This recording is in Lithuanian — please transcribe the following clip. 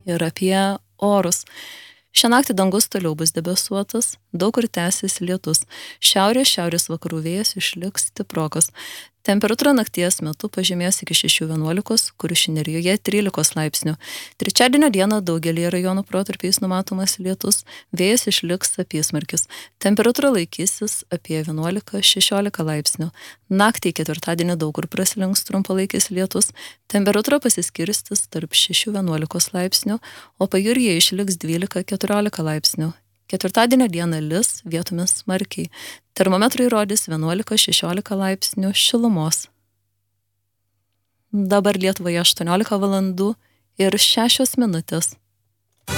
ir apie orus. Šią naktį dangus toliau bus debesuotas, daug kur tęsis lietus. Šiaurės vakarų vėjas išliks stiprokas. Temperatūra nakties metu pažemės iki 6-11, Kuršių Nerijoje 13 laipsnių. Trečiadienio dieną daugelį rajonų protarpiais numatomas lietus, vėjas išliks apysmarkis. Temperatūra laikysis apie 11-16 laipsnių. Naktį ketvirtadienį daug kur praslinks trumpalaikis lietus, temperatūra pasiskirstys tarp 6-11 laipsnių, o pajūryje išliks 12-14 laipsnių. Ketvirtadienio dieną lis vietomis smarkiai. Termometrai rodys 11-16 laipsnių šilumos. Dabar Lietuvoje 18 valandų ir 6 minutės.